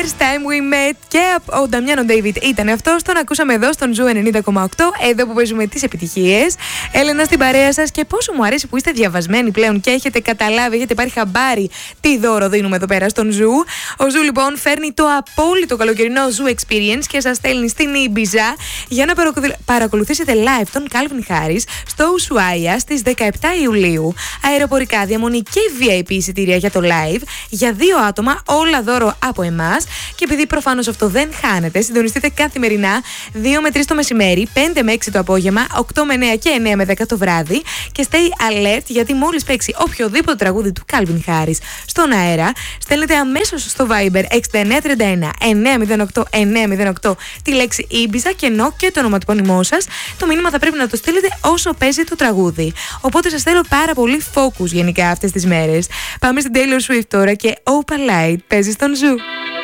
First time we met και ο Νταμιάνο Ντέιβιτ ήταν αυτός. Τον ακούσαμε εδώ στον Ζου 90,8. Εδώ που παίζουμε τις επιτυχίες. Έλενα στην παρέα σας και πόσο μου αρέσει που είστε διαβασμένοι πλέον και έχετε καταλάβει, έχετε πάρει χαμπάρι τι δώρο δίνουμε εδώ πέρα στον Ζου. Ο Ζου λοιπόν φέρνει το απόλυτο καλοκαιρινό Ζου Experience και σας στέλνει στην Ήμπιζα για να παρακολουθήσετε live τον Calvin Harris στο Ουσουάια στις 17 Ιουλίου. Αεροπορικά, διαμονή και VIP εισιτήρια για το live για 2 άτομα, όλα δώρο από εμάς. Και επειδή προφανώς αυτό δεν χάνεται, συντονιστείτε καθημερινά 2 με 3 το μεσημέρι, 5 με 6 το απόγευμα, 8 με 9 και 9 με 10 το βράδυ. Και stay alert, γιατί μόλις παίξει οποιοδήποτε τραγούδι του Calvin Harris στον αέρα, στέλνετε αμέσως στο Viber 6931 908 908 τη λέξη Ήμπιζα και ενώ και το ονοματεπώνυμό σας. Το μήνυμα θα πρέπει να το στείλετε όσο παίζει το τραγούδι. Οπότε σας θέλω πάρα πολύ focus γενικά αυτές τις μέρες. Πάμε στην Taylor Swift τώρα και Opalite παίζει στον Ζου.